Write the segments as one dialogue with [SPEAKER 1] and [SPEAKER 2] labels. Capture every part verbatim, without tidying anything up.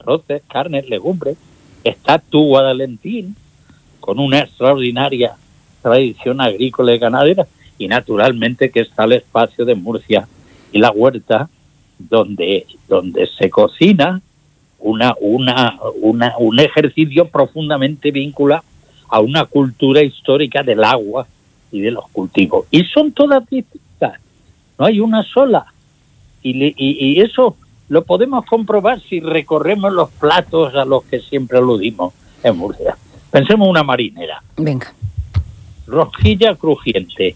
[SPEAKER 1] arroces, carnes, legumbres. Está tu Guadalentín, con una extraordinaria tradición agrícola y ganadera, y naturalmente que está el espacio de Murcia y la huerta, donde, donde se cocina una, una, una, un ejercicio profundamente vinculado a una cultura histórica del agua y de los cultivos. Y son todas distintas, no hay una sola. Y, le, y, y eso lo podemos comprobar si recorremos los platos a los que siempre aludimos en Murcia. Pensemos una marinera.
[SPEAKER 2] Venga.
[SPEAKER 1] Rosquilla crujiente,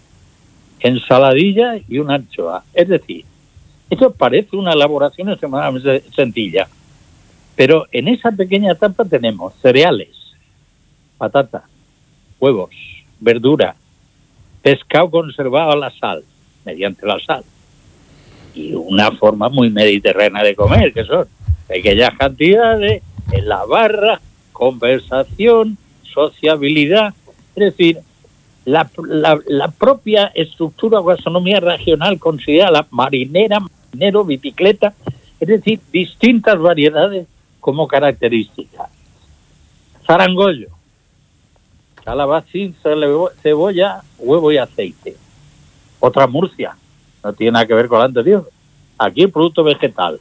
[SPEAKER 1] ensaladilla y una anchoa. Es decir, eso parece una elaboración extremadamente sencilla, pero en esa pequeña tapa tenemos cereales, patata, huevos, verdura, pescado conservado a la sal, mediante la sal, y una forma muy mediterránea de comer, que son pequeñas cantidades en la barra, conversación, sociabilidad. Es decir, la, la, la propia estructura o gastronomía regional considera la marinera, marinero, bicicleta, es decir, distintas variedades como características. Zarangollo, calabacín, cebolla, huevo y aceite. Otra Murcia, no tiene nada que ver con la anterior. Aquí producto vegetal,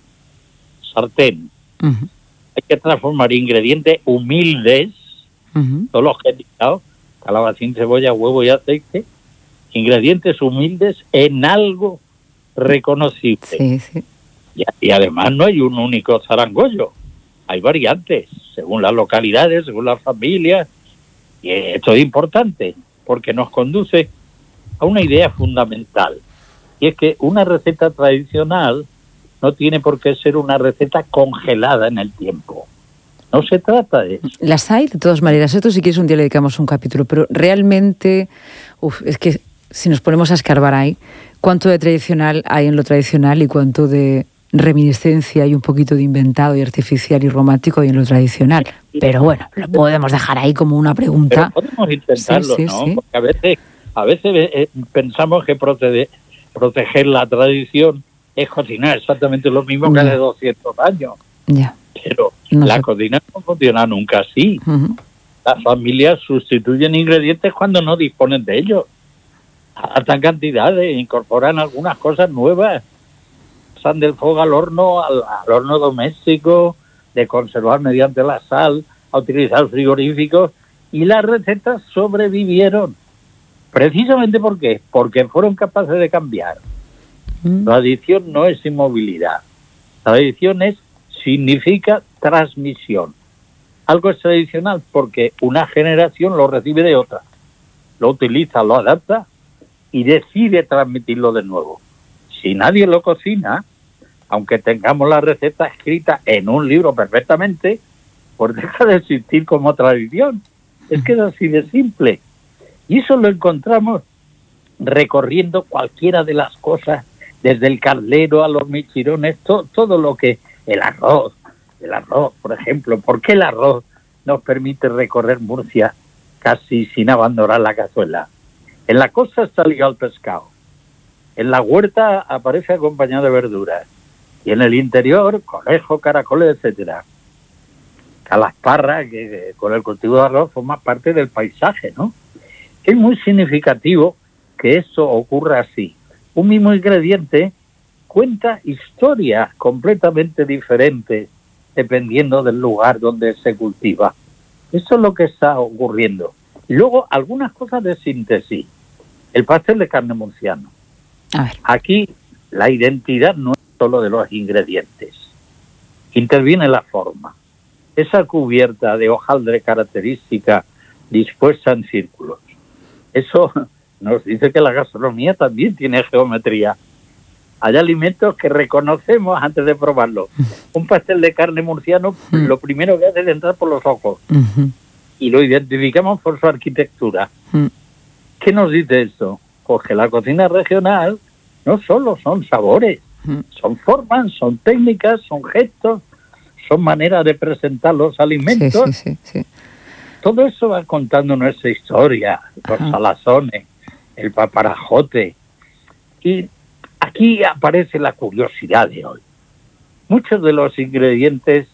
[SPEAKER 1] sartén. Uh-huh. Hay que transformar ingredientes humildes, uh-huh. todos los que he indicado, calabacín, cebolla, huevo y aceite, ingredientes humildes en algo reconocible. Sí, sí. Y, y además no hay un único zarangollo, hay variantes, según las localidades, según las familias, y esto es importante, porque nos conduce a una idea fundamental, y es que una receta tradicional no tiene por qué ser una receta congelada en el tiempo. No se trata de eso.
[SPEAKER 2] Las hay, de todas maneras. Esto si quieres un día le dedicamos un capítulo, pero realmente, uf, es que si nos ponemos a escarbar ahí, cuánto de tradicional hay en lo tradicional y cuánto de reminiscencia y un poquito de inventado y artificial y romántico hay en lo tradicional. Pero bueno, lo podemos dejar ahí como una pregunta.
[SPEAKER 1] Pero podemos intentarlo, sí, sí, ¿no? Sí. Porque a veces, a veces eh, pensamos que protege, proteger la tradición es cocinar exactamente lo mismo que hace doscientos años.
[SPEAKER 2] Ya.
[SPEAKER 1] Pero
[SPEAKER 2] no
[SPEAKER 1] la
[SPEAKER 2] sé.
[SPEAKER 1] cocina no funciona nunca así. Uh-huh. Las familias sustituyen ingredientes cuando no disponen de ellos. Hasta cantidades, incorporan algunas cosas nuevas. Pasan del fuego al horno, al, al horno doméstico, de conservar mediante la sal, a utilizar frigoríficos, y las recetas sobrevivieron. ¿Precisamente por qué? Porque fueron capaces de cambiar. Uh-huh. Tradición no es inmovilidad. Tradición es significa transmisión. Algo es tradicional porque una generación lo recibe de otra, lo utiliza, lo adapta y decide transmitirlo de nuevo. Si nadie lo cocina, aunque tengamos la receta escrita en un libro perfectamente, pues deja de existir como tradición. Es que es así de simple. Y eso lo encontramos recorriendo cualquiera de las cosas, desde el caldero a los michirones, to- todo lo que el arroz, el arroz, por ejemplo. ¿Por qué el arroz nos permite recorrer Murcia casi sin abandonar la cazuela? En la costa está ligado al pescado. En la huerta aparece acompañado de verduras. Y en el interior, conejo, caracoles, etcétera. Calasparra, que, que con el cultivo de arroz forma parte del paisaje, ¿no? Es muy significativo que eso ocurra así. Un mismo ingrediente cuenta historias completamente diferentes dependiendo del lugar donde se cultiva. Eso es lo que está ocurriendo. Y luego, algunas cosas de síntesis. El pastel de carne murciano.
[SPEAKER 2] A ver.
[SPEAKER 1] Aquí la identidad no es solo de los ingredientes. Interviene la forma. Esa cubierta de hojaldre característica dispuesta en círculos. Eso nos dice que la gastronomía también tiene geometría. Hay alimentos que reconocemos antes de probarlo. Un pastel de carne murciano, uh-huh. lo primero que hace es entrar por los ojos. Uh-huh. Y lo identificamos por su arquitectura. Uh-huh. ¿Qué nos dice esto? Pues que la cocina regional no solo son sabores, uh-huh. son formas, son técnicas, son gestos, son maneras de presentar los alimentos.
[SPEAKER 2] Sí, sí, sí, sí.
[SPEAKER 1] Todo eso va contando nuestra historia, los uh-huh. salazones, el paparajote. Y aquí aparece la curiosidad de hoy. Muchos de los ingredientes